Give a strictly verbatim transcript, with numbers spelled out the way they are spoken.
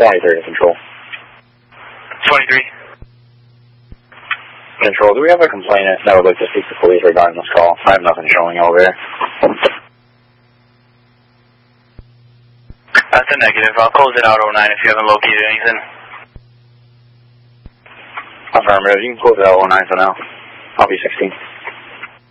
twenty-three to Control. twenty-three. Control, do we have a complainant that would like to speak to police regarding this call? I have nothing showing over here. That's a negative. I'll close it out oh nine if you haven't located anything. Affirmative. You can close it out oh nine for now. I'll be sixteen.